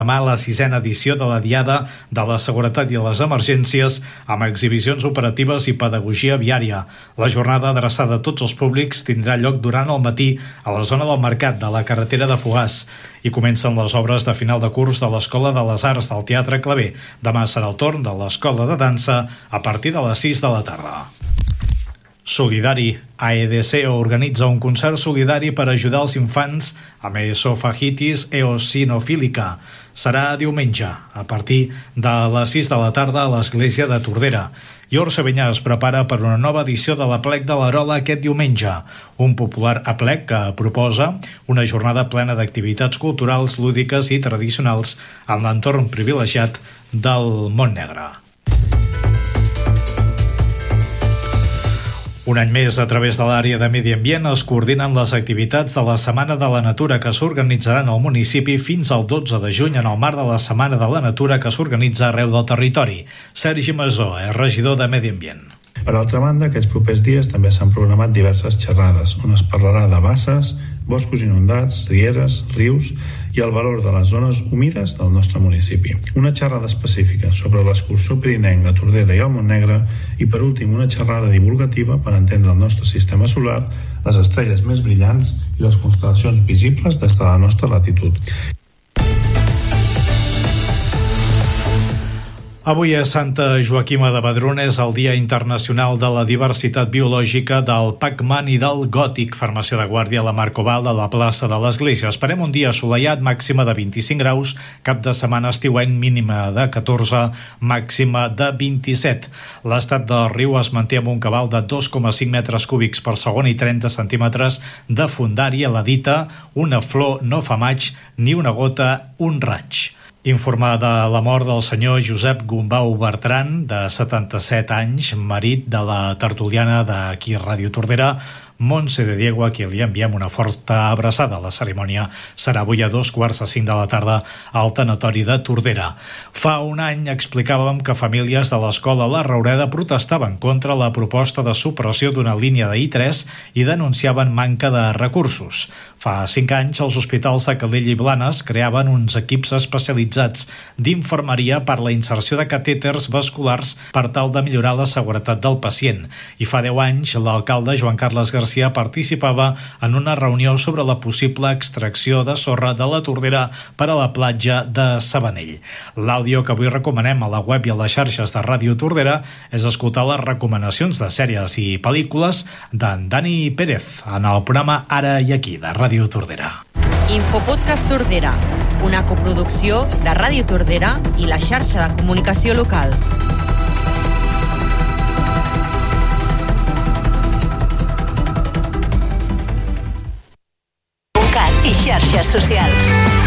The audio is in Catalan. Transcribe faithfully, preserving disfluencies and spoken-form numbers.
demà la sisena edició de la Diada de la Seguretat i les Emergències amb exhibicions operatives i pedagogia viària. La jornada adreçada a tots els públics tindrà lloc durant el matí a la zona del Mercat de la carretera de Fogars i comencen les obres de final de curs de l'Escola de les Arts del Teatre Claver. Demà serà el torn de l'Escola de Dansa a partir de les sis de la tarda. Solidari. A E D C organitza un concert solidari per ajudar els infants amb esofagitis eosinofílica. Serà diumenge, a partir de les sis de la tarda a l'església de Tordera. I Orxavenyà es prepara per una nova edició de l'Aplec de l'Arola aquest diumenge, un popular aplec que proposa una jornada plena d'activitats culturals, lúdiques i tradicionals en l'entorn privilegiat del Montnegre. Un any més, a través de l'àrea de Medi Ambient, es coordinen les activitats de la Setmana de la Natura que s'organitzaran al municipi fins al dotze de juny en el marc de la Setmana de la Natura que s'organitza arreu del territori. Sergi Masó, és regidor de Medi Ambient. Per altra banda, aquests propers dies també s'han programat diverses xerrades on es parlarà de basses, boscos inundats, rieres, rius i el valor de les zones humides del nostre municipi. Una xerrada específica sobre l'excursió pirinenca a Tordera i al Montnegre i, per últim, una xerrada divulgativa per entendre el nostre sistema solar, les estrelles més brillants i les constel·lacions visibles des de la nostra latitud. Avui a Santa Joaquima de Vedruna és el Dia Internacional de la Diversitat Biològica del Pac-Man i del Gòtic. Farmàcia de Guàrdia a la Marcoval de la plaça de l'Església. Esperem un dia assolellat, màxima de vint-i-cinc graus, cap de setmana estiuenc, mínima de catorze, màxima de vint-i-set. L'estat del riu es manté amb un cabal de dos coma cinc metres cúbics per segon i trenta centímetres de fondària. La dita, una flor no fa maig, ni una gota, un raig. Informar de la mort del senyor Josep Gombau Bertran, de setanta-set anys, marit de la tertuliana d'aquí Ràdio Tordera, Montse de Diego, a qui li enviem una forta abraçada. La cerimònia serà avui a dos quarts de cinc de la tarda al tanatori de Tordera. Fa un any explicàvem que famílies de l'escola La Raureda protestaven contra la proposta de supressió d'una línia de I tres i denunciaven manca de recursos. Fa cinc anys, els hospitals de Calella i Blanes creaven uns equips especialitzats d'infermeria per la inserció de catèters vasculars per tal de millorar la seguretat del pacient. I fa deu anys, l'alcalde Joan Carles García participava en una reunió sobre la possible extracció de sorra de la Tordera per a la platja de Sabanell. L'àudio que avui recomanem a la web i a les xarxes de Ràdio Tordera és escoltar les recomanacions de sèries i pel·lícules d'en Dani Pérez en el programa Ara i Aquí de Ràdio Tordera. Infopodcast Tordera, una coproducció de Ràdio Tordera i la xarxa de comunicació local. I xarxes socials.